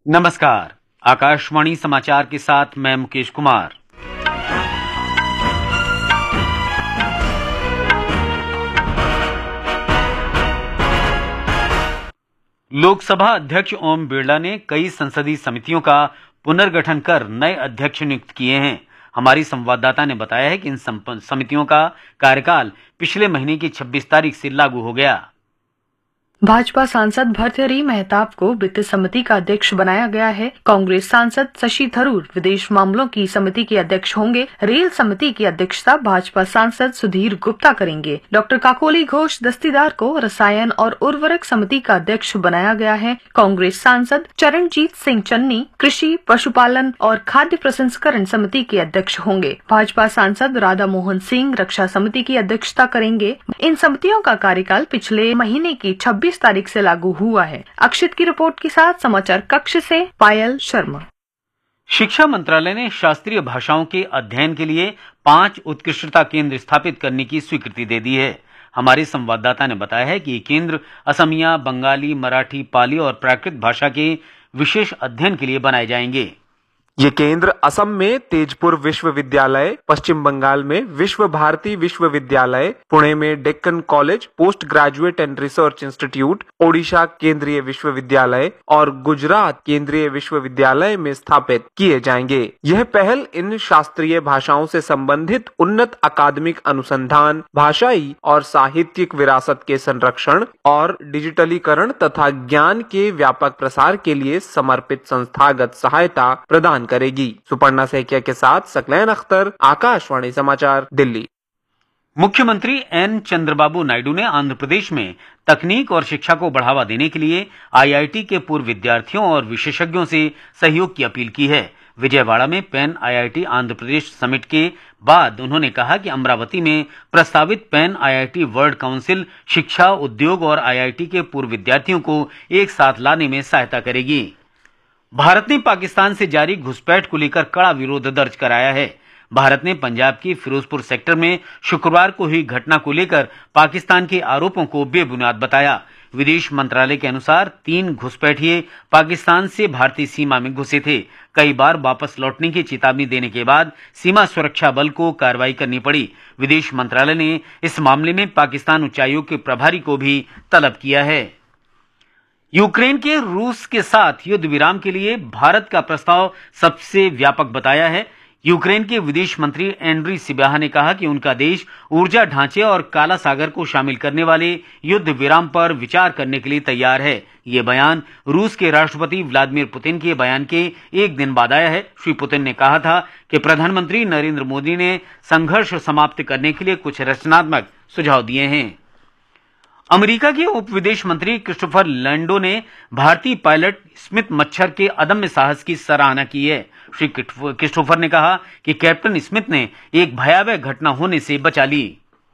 नमस्कार। आकाशवाणी समाचार के साथ मैं मुकेश कुमार। लोकसभा अध्यक्ष ओम बिरला ने कई संसदीय समितियों का पुनर्गठन कर नए अध्यक्ष नियुक्त किए हैं। हमारी संवाददाता ने बताया है कि इन समितियों का कार्यकाल पिछले महीने की 26 तारीख से लागू हो गया। भाजपा सांसद भर्तृहरि महताब को वित्त समिति का अध्यक्ष बनाया गया है। कांग्रेस सांसद शशि थरूर विदेश मामलों की समिति के अध्यक्ष होंगे। रेल समिति की अध्यक्षता भाजपा सांसद सुधीर गुप्ता करेंगे। डॉक्टर काकोली घोष दस्तीदार को रसायन और उर्वरक समिति का अध्यक्ष बनाया गया है। कांग्रेस सांसद चरणजीत सिंह चन्नी कृषि, पशुपालन और खाद्य प्रसंस्करण समिति के अध्यक्ष होंगे। भाजपा सांसद राधा मोहन सिंह रक्षा समिति की अध्यक्षता करेंगे। इन समितियों का कार्यकाल पिछले महीने की 26 तारीख से लागू हुआ है। अक्षित की रिपोर्ट के साथ समाचार कक्ष से पायल शर्मा। शिक्षा मंत्रालय ने शास्त्रीय भाषाओं के अध्ययन के लिए 5 उत्कृष्टता केंद्र स्थापित करने की स्वीकृति दे दी है। हमारे संवाददाता ने बताया है कि ये केंद्र असमिया, बंगाली, मराठी, पाली और प्राकृत भाषा के विशेष अध्ययन के लिए बनाए जाएंगे। ये केंद्र असम में तेजपुर विश्वविद्यालय, पश्चिम बंगाल में विश्व भारती विश्वविद्यालय, पुणे में Deccan college post graduate and research institute, Odisha केंद्रीय विश्वविद्यालय और गुजरात केंद्रीय विश्वविद्यालय में स्थापित किए जाएंगे। यह पहल इन शास्त्रीय भाषाओं से संबंधित उन्नत अकादमिक अनुसंधान, भाषाई और साहित्यिक विरासत के संरक्षण और डिजिटलीकरण तथा ज्ञान के व्यापक प्रसार के लिए समर्पित संस्थागत सहायता प्रदान करेगी। सुपर्णा सैकिया के साथ सकलैन अख्तर, आकाशवाणी समाचार, दिल्ली। मुख्यमंत्री एन चंद्रबाबू नायडू ने आंध्र प्रदेश में तकनीक और शिक्षा को बढ़ावा देने के लिए आईआईटी के पूर्व विद्यार्थियों और विशेषज्ञों से सहयोग की अपील की है। विजयवाड़ा में pan IIT Andhra Pradesh summit के बाद उन्होंने कहा कि अमरावती में प्रस्तावित पैन आईआईटी वर्ल्ड काउंसिल शिक्षा, उद्योग और आईआईटी के पूर्व विद्यार्थियों को एक साथ लाने में सहायता करेगी। भारत ने पाकिस्तान से जारी घुसपैठ को लेकर कड़ा विरोध दर्ज कराया है। भारत ने पंजाब की फिरोजपुर सेक्टर में शुक्रवार को हुई घटना को लेकर पाकिस्तान के आरोपों को बेबुनियाद बताया। विदेश मंत्रालय के अनुसार 3 घुसपैठिए पाकिस्तान से भारतीय सीमा में घुसे थे। कई बार वापस लौटने की चेतावनी देने के बाद सीमा सुरक्षा बल को कार्रवाई करनी पड़ी। विदेश मंत्रालय ने इस मामले में पाकिस्तान उच्चायोग के प्रभारी को भी तलब किया है। यूक्रेन के रूस के साथ युद्ध विराम के लिए भारत का प्रस्ताव सबसे व्यापक बताया है। यूक्रेन के विदेश मंत्री एंड्री सिबिहा ने कहा कि उनका देश ऊर्जा ढांचे और काला सागर को शामिल करने वाले युद्ध विराम पर विचार करने के लिए तैयार है। ये बयान रूस के राष्ट्रपति व्लादिमीर पुतिन के बयान के एक दिन बाद आया है। श्री पुतिन ने कहा था कि प्रधानमंत्री नरेंद्र मोदी ने संघर्ष समाप्त करने के लिए कुछ रचनात्मक सुझाव दिए हैं। अमेरिका के उप विदेश मंत्री क्रिस्टोफर लैंडो ने भारतीय पायलट स्मिथ मच्छर के अदम्य साहस की सराहना की है। श्री क्रिस्टोफर ने कहा कि कैप्टन स्मिथ ने एक भयावह घटना होने से बचा ली।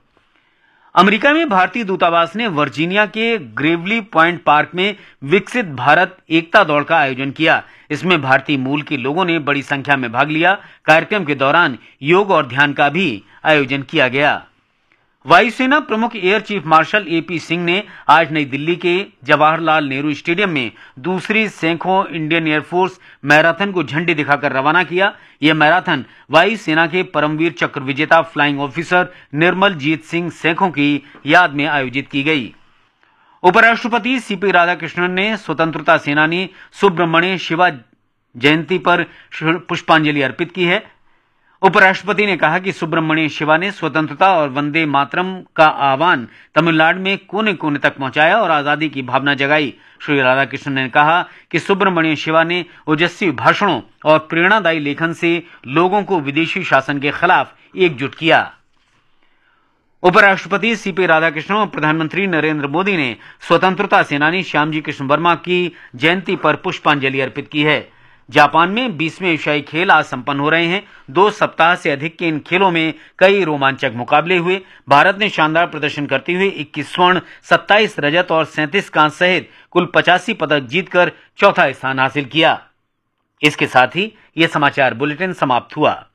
अमेरिका में भारतीय दूतावास ने वर्जीनिया के ग्रेवली पॉइंट पार्क में विकसित भारत एकता दौड़ का आयोजन किया। इसमें भारतीय मूल के लोगों ने बड़ी संख्या में भाग लिया। कार्यक्रम के दौरान योग और ध्यान का भी आयोजन किया गया। वायुसेना प्रमुख air chief marshal AP Singh ने आज नई दिल्ली के जवाहरलाल नेहरू स्टेडियम में दूसरी सैकड़ों इंडियन एयरफोर्स मैराथन को झंडी दिखाकर रवाना किया। यह मैराथन वायुसेना के परमवीर चक्र विजेता फ्लाइंग ऑफिसर निर्मल जीत सिंह सैखों की याद में आयोजित की गई। उपराष्ट्रपति सीपी राधाकृष्णन ने स्वतंत्रता सेनानी सुब्रमण्य शिवा जयंती पर पुष्पांजलि अर्पित की है। उपराष्ट्रपति ने कहा कि सुब्रमण्य शिवा ने स्वतंत्रता और वंदे मातरम का आह्वान तमिलनाडु में कोने कोने तक पहुंचाया और आजादी की भावना जगाई। श्री राधाकृष्णन ने कहा कि सुब्रमण्य शिवा ने ओजस्वी भाषणों और प्रेरणादायी लेखन से लोगों को विदेशी शासन के खिलाफ एकजुट किया। उपराष्ट्रपति सीपी राधाकृष्णन और प्रधानमंत्री नरेंद्र मोदी ने स्वतंत्रता सेनानी श्यामजी कृष्ण वर्मा की जयंती पर पुष्पांजलि अर्पित की है। जापान में 20वें एशियाई खेल आज संपन्न हो रहे हैं। 2 सप्ताह से अधिक के इन खेलों में कई रोमांचक मुकाबले हुए। भारत ने शानदार प्रदर्शन करते हुए 21 स्वर्ण, 27 रजत और 37 कांस्य सहित कुल 85 पदक जीतकर चौथा स्थान हासिल किया। इसके साथ ही यह समाचार बुलेटिन समाप्त हुआ।